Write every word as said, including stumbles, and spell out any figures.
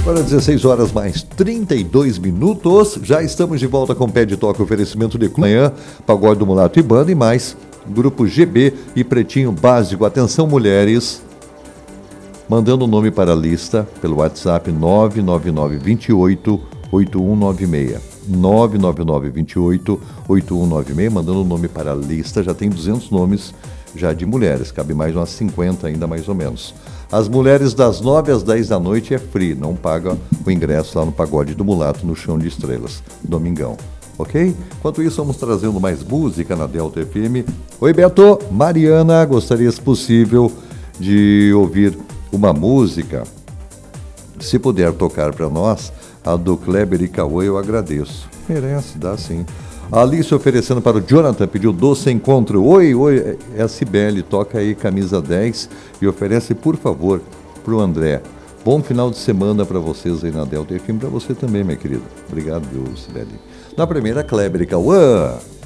Agora dezesseis horas mais trinta e dois minutos, já estamos de volta com o Pé de Toque, oferecimento de manhã, Pagode do Mulato e Banda e mais, Grupo G B e Pretinho Básico. Atenção, mulheres, mandando o nome para a lista pelo WhatsApp nove nove nove, dois oito, oito um nove seis. nove nove nove, dois oito, oito um nove seis, mandando o nome para a lista, já tem duzentos nomes já de mulheres, cabe mais umas cinquenta ainda mais ou menos. As mulheres das nove às dez da noite é free, não paga o ingresso lá no Pagode do Mulato, no Chão de Estrelas, domingão, ok? Enquanto isso, vamos trazendo mais música na Delta F M. Oi, Beto, Mariana, gostaria, se possível, de ouvir uma música, se puder tocar para nós, a do Kleber e Cauê, eu agradeço. Merece, dá sim. A Alice oferecendo para o Jonathan, pediu Doce Encontro. Oi, oi, é a Cibele, toca aí camisa dez e oferece, por favor, para o André. Bom final de semana para vocês aí na Delta F M, para você também, minha querida. Obrigado, Cibele. Na primeira, Kleber e Cauã.